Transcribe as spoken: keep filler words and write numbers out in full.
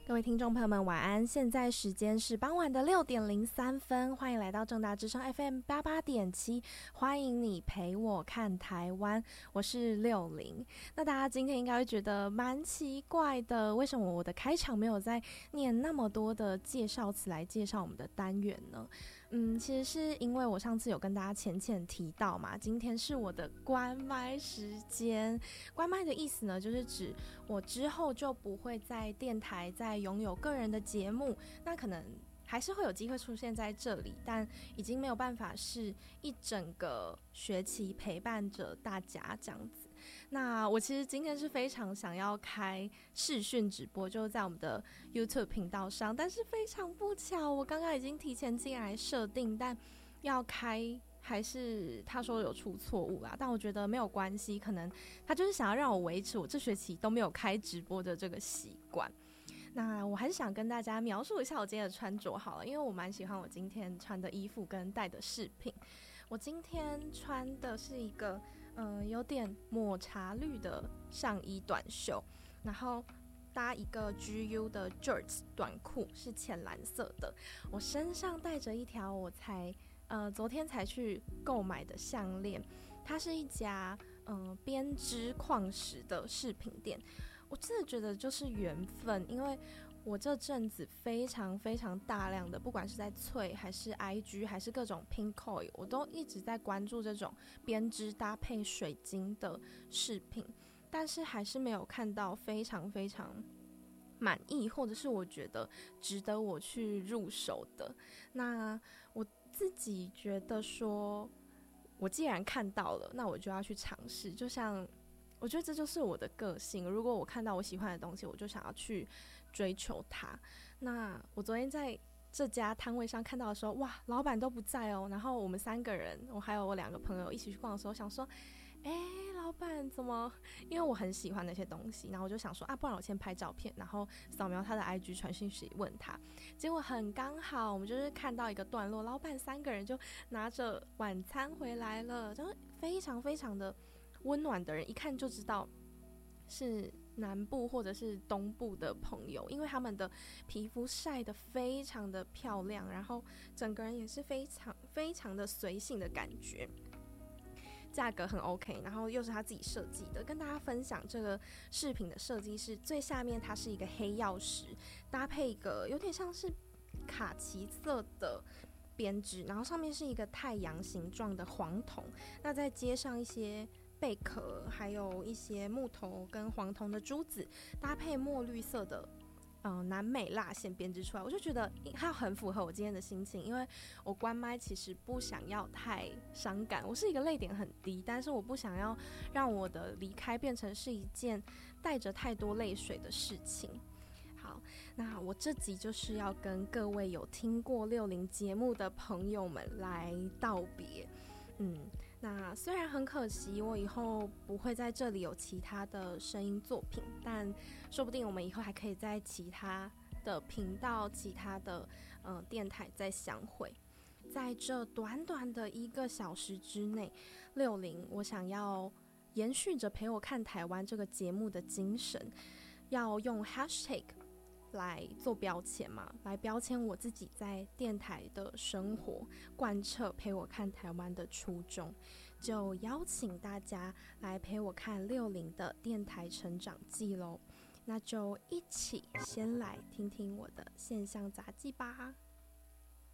各位听众朋友们晚安，现在时间是傍晚的六点零三分，欢迎来到正大之声 F M 八八点七，欢迎你陪我看台湾，我是六零。那大家今天应该会觉得蛮奇怪的，为什么我的开场没有在念那么多的介绍词来介绍我们的单元呢？嗯，其实是因为我上次有跟大家浅浅提到嘛，今天是我的关麦时间。关麦的意思呢，就是指我之后就不会在电台再拥有个人的节目，那可能还是会有机会出现在这里，但已经没有办法是一整个学期陪伴着大家这样子。那我其实今天是非常想要开视讯直播，就是在我们的 YouTube 频道上，但是非常不巧，我刚刚已经提前进来设定，但要开还是他说有出错误啦，但我觉得没有关系，可能他就是想要让我维持我这学期都没有开直播的这个习惯。那我还是想跟大家描述一下我今天的穿着好了，因为我蛮喜欢我今天穿的衣服跟戴的饰品。我今天穿的是一个嗯、呃、有点抹茶绿的上衣短袖，然后搭一个 G U 的 Jerts 短裤，是浅蓝色的。我身上戴着一条我才呃昨天才去购买的项链，它是一家嗯、呃、编织矿石的饰品店。我真的觉得就是缘分，因为我这阵子非常非常大量的，不管是在脆还是 I G 还是各种 Pinkoi， 我都一直在关注这种编织搭配水晶的饰品，但是还是没有看到非常非常满意，或者是我觉得值得我去入手的。那我自己觉得说，我既然看到了，那我就要去尝试，就像我觉得这就是我的个性，如果我看到我喜欢的东西，我就想要去追求它。那我昨天在这家摊位上看到的时候，哇，老板都不在哦，然后我们三个人，我还有我两个朋友一起去逛的时候，想说哎，老板怎么？因为我很喜欢那些东西，然后我就想说啊，不然我先拍照片，然后扫描他的 I G 传讯息问他。结果很刚好，我们就是看到一个段落，老板三个人就拿着晚餐回来了，就是非常非常的温暖的人，一看就知道是南部或者是东部的朋友，因为他们的皮肤晒得非常的漂亮，然后整个人也是非常非常的随性的感觉。价格很 OK， 然后又是他自己设计的。跟大家分享这个饰品的设计是最下面它是一个黑曜石，搭配一个有点像是卡其色的编织，然后上面是一个太阳形状的黄铜，那再接上一些贝壳，还有一些木头跟黄铜的珠子，搭配墨绿色的嗯、呃，南美蜡线编织出来，我就觉得它很符合我今天的心情，因为我关麦其实不想要太伤感，我是一个泪点很低，但是我不想要让我的离开变成是一件带着太多泪水的事情。好，那我这集就是要跟各位有听过六零节目的朋友们来道别。嗯，那虽然很可惜我以后不会在这里有其他的声音作品，但说不定我们以后还可以在其他的频道、其他的、呃、电台再相会。在这短短的一个小时之内，六零我想要延续着陪我看台湾这个节目的精神，要用 hashtag来做标签嘛，来标签我自己在电台的生活，贯彻陪我看台湾的初衷，就邀请大家来陪我看六零的电台成长记咯。那就一起先来听听我的现象杂记吧。